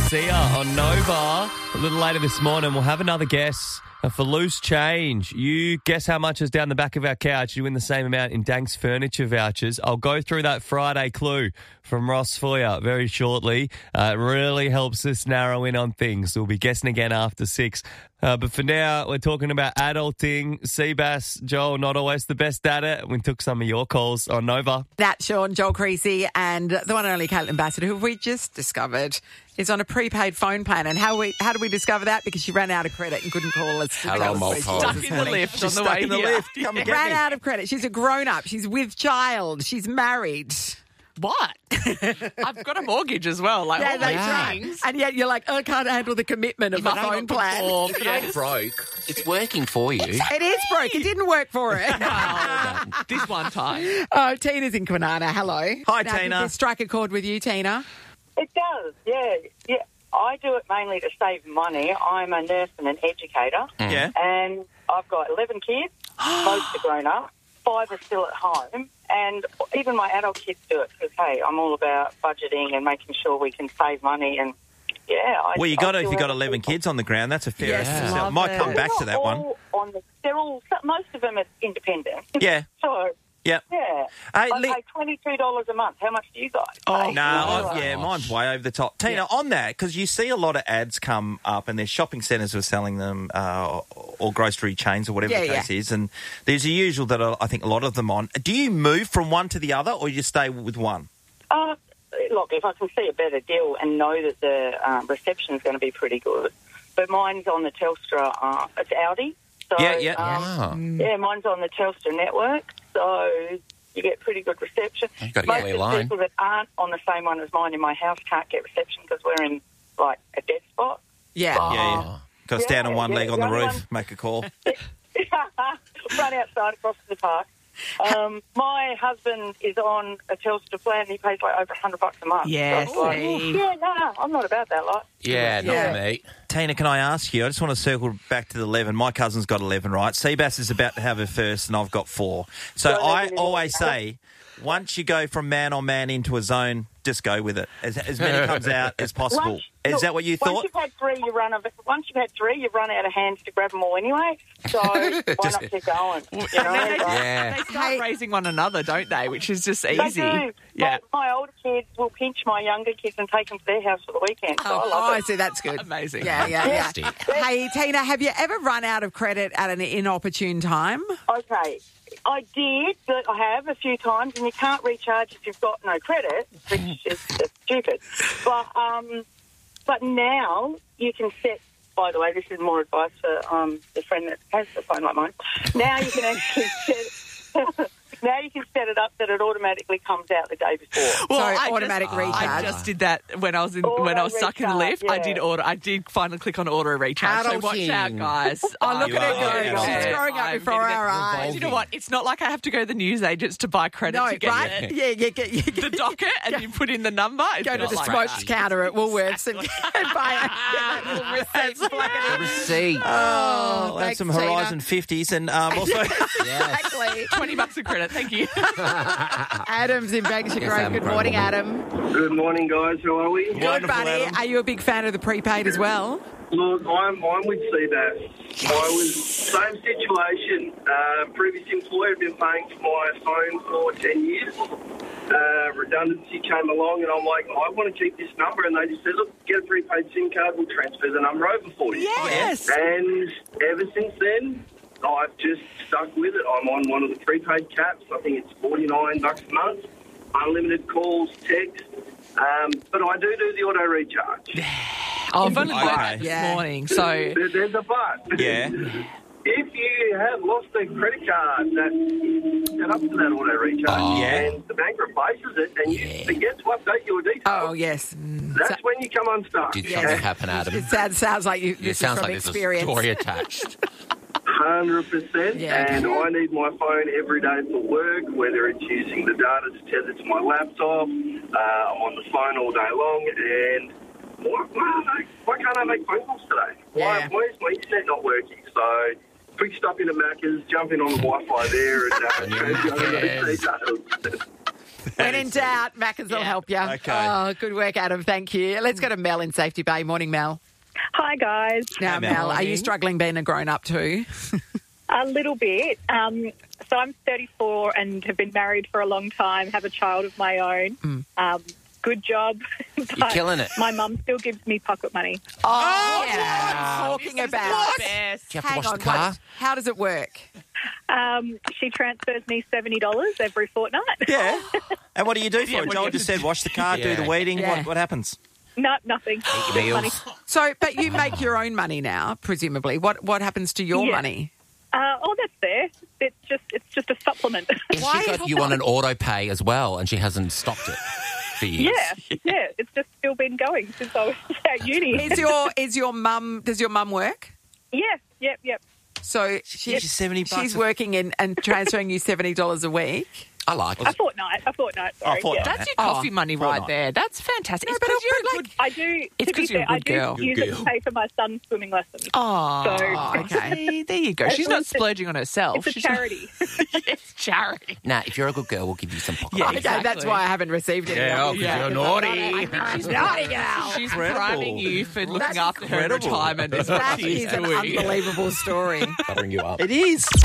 Garcia on Nova. A little later this morning, we'll have another guess for Loose Change. You guess how much is down the back of our couch. You win the same amount in Dank's Furniture vouchers. I'll go through that Friday clue from Ross for you very shortly. It really helps us narrow in on things. We'll be guessing again after 6. But for now, we're talking about adulting. Seabass, Joel, not always the best at it. We took some of your calls on Nova. That's Sean, Joel Creasy, and the one and only Caitlin Bassett, who we just discovered is on a prepaid phone plan. And how do we discover that? Because she ran out of credit and couldn't call us. Hello, Mulcahy. Stuck This in the lift on the way in the here. lift. Come and get Ran me. out of credit. She's a grown-up. She's with child. She's married. What? I've got a mortgage as well. Like, Yeah, all that's these right. things. And yet you're like, oh, I can't handle the commitment of the But I phone got plan. the form, If it yes. ain't broke, it's working for you. It is broke. It didn't work for it. This one time. Oh, Tina's in Kwinana. Hello. Hi, Now, Tina. Did this strike a chord with you, Tina? It does, yeah. I do it mainly to save money. I'm a nurse and an educator, Yeah. and I've got 11 kids. Most are grown up. 5 are still at home, and even my adult kids do it because, hey, I'm all about budgeting and making sure we can save money. And yeah, Well, you got to, I if feel you've got other 11 people. kids on the ground, that's a fair Yes, assessment. love Might it. come back to that one. They're all, most of them are independent. Yeah. So, Yep. yeah. Hey, I Lee- pay $22 a month. How much do you guys pay? Mine's way over the top. Tina, on that, because you see a lot of ads come up and there's shopping centres who are selling them or grocery chains or whatever the case is, and there's a usual that I think a lot of them on. Do you move from one to the other or you stay with one? Look, if I can see a better deal and know that the reception is going to be pretty good, but mine's on the Telstra, it's Audi. So, Yeah. mine's on the Telstra network, so you get pretty good reception. You've got to Most get of a the line. people that aren't on the same one as mine in my house can't get reception because we're in, like, a dead spot. Yeah. Yeah. Got to stand on one leg on the roof, make a call. Run outside across the park. My husband is on a Telstra plan and he pays like over $100 a month. Yes, So it's like, see. no, I'm not about that lot. Yeah, not me. Tina, can I ask you? I just want to circle back to the 11. My cousin's got 11, right? Seabass is about to have her first, and I've got 4. So I always say, once you go from man on man into a zone, just go with it. As many comes out as possible. Is that what you thought? Once you've had 3, you've run out of hands to grab them all anyway. So why not keep going? You know? Yeah. They start raising one another, don't they? Which is just easy. They do. Yeah. My older kids will pinch my younger kids and take them to their house for the weekend. So I Oh, love I it. see. That's good. Amazing. Yeah. Hey, Tina, have you ever run out of credit at an inopportune time? Okay. I did, but I have a few times, and you can't recharge if you've got no credit, which is stupid. But now you can set. By the way, this is more advice for the friend that has a phone like mine. Now you can actually set. Now you can set it up that it automatically comes out the day before. So I automatic recharge. I just did that when I was stuck in the lift. I did finally click on auto recharge. So watch Adulting. out, guys. Oh, look You at her are, go. yeah. She's growing up I'm before getting our it eyes. Do you know what? It's not like I have to go to the newsagents to buy credit to get Right? it. Yeah, you get The docket and you put in the number. It's go to not the like smoked that. counter at Woolworths and buy a little receipt. Plug it in. Receipt. Oh, have thanks, some Tina. Horizon 50s and also... Exactly. $20 of credit. Thank you. Adam's in Banksia Grove. Good morning, Adam. Good morning, guys. How are we? Good, Wonderful, buddy. Adam. Are you a big fan of the prepaid as well? Look, I'm with Seabass. I was same situation. Previous employer had been paying for my phone for 10 years. Redundancy came along, and I'm like, I want to keep this number. And they just said, look, get a prepaid SIM card. We'll transfer the number over for you. Yes. And ever since then, I've just stuck with it. I'm on one of the prepaid caps. I think it's $49 a month. Unlimited calls, text. But I do the auto recharge. I've only got Okay. it this morning, so There's a but. Yeah. If you have lost a credit card that's set up to that auto recharge and the bank replaces it and you forget to update your details, Oh, yes. that's when you come unstuck. Did something happen, Adam? It sounds like you. It This sounds is from like there's a experience. story attached. 100%. Yeah. And I need my phone every day for work, whether it's using the data to tether to my laptop. I'm on the phone all day long. And why can't I make phone calls today? Yeah. Why is my internet not working? So quick stop into Macca's, jump in on the Wi-Fi there and Yes. details. When in doubt, Maccas will help you. Okay. Oh, good work, Adam. Thank you. Let's go to Mel in Safety Bay. Morning, Mel. Hi, guys. Now, Hey, Mel. Mel, are you Morning. struggling being a grown-up too? A little bit. So I'm 34 and have been married for a long time, have a child of my own. Good job. You're killing it. My mum still gives me pocket money. Oh, what are you talking about? Best. Do you have to Hang wash on, the car? how does it work? She transfers me $70 every fortnight. Yeah. And what do you do for Yeah, it? what Joel do you just said wash the car, do the Yeah. weeding. Yeah. What happens? No, nothing. Eat your Money. meals. So, but you make your own money now, presumably. What happens to your Yeah. money? That's there. It's just a supplement. Has Why she got you on an auto pay as well, and she hasn't stopped it for years? yeah. It's just still been going since I was at uni. Is your mum? Does your mum work? Yep. So She gives you $70 she's working in and transferring you $70 a week. I like A it. fortnight. Sorry. fortnight. Yeah. That's your coffee money right Fortnight. there. That's fantastic. It's but because I'll you're a put, good... I do. It's to be 'cause you're a fair, I good girl. do use Good it girl. to pay for my son's swimming lessons. Oh, So- Okay. See, there you go. She's not splurging on herself. It's a She's not- charity. It's charity. Nah, if you're a good girl, we'll give you some pocket Yeah, money. Okay, that's exactly. why I haven't received it. Yeah, yet. because you're naughty. She's naughty girl. She's Incredible. priming you for looking That's after her in incredible. retirement. Is what That she's is an doing. unbelievable story. Covering you up. It is.